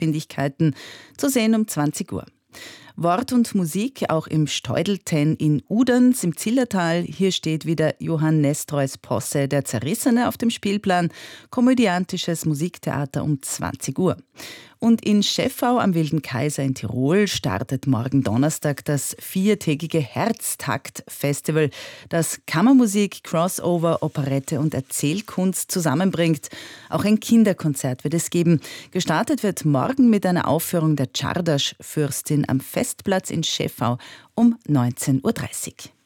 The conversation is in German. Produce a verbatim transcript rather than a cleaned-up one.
Geschwindigkeiten, zu sehen um zwanzig Uhr. Wort und Musik auch im Steudelten in Uderns im Zillertal. Hier steht wieder Johann Nestroys Posse Der Zerrissene auf dem Spielplan. Komödiantisches Musiktheater um zwanzig Uhr. Und in Scheffau am Wilden Kaiser in Tirol startet morgen Donnerstag das viertägige Herztakt-Festival, das Kammermusik, Crossover, Operette und Erzählkunst zusammenbringt. Auch ein Kinderkonzert wird es geben. Gestartet wird morgen mit einer Aufführung der Czardas-Fürstin am Festplatz in Scheffau um neunzehn Uhr dreißig.